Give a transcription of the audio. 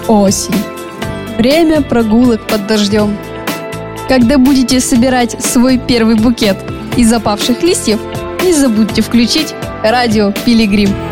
Осень. Время прогулок под дождем. Когда будете собирать свой первый букет из опавших листьев, не забудьте включить радио «Пилигрим».